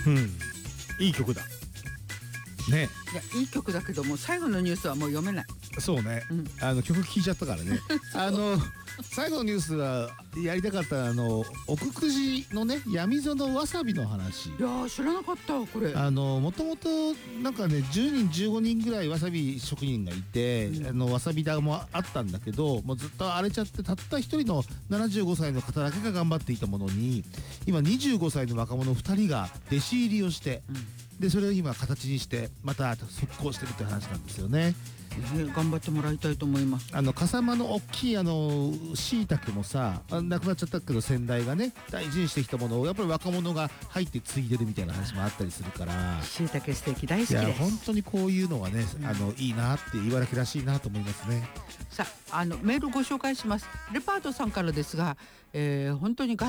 いい曲だね。 いやいい曲だけども最後のニュースはもう読めない。 そうね、曲聴いちゃったからね最後のニュースはやりたかった奥久慈のね闇園わさびの話。 いやー知らなかったこれ。 もともとなんかね10人15人ぐらいわさび職人がいて、わさび田もあったんだけどもうずっと荒れちゃってたった一人の75歳の方だけが頑張っていたものに今25歳の若者2人が弟子入りをして、でそれを今形にしてまた速攻してるって話なんですよね。 頑張ってもらいたいと思います。 笠間の大きい椎茸もさなくなっちゃったけど先代がね大事にしてきたものをやっぱり若者が入って継いでるみたいな話もあったりするから、 椎茸ステーキ大好きです。 いや本当にこういうのがね、いいなって茨城らしいなと思いますね。 さあメールご紹介します。レパートさんからですが、本当に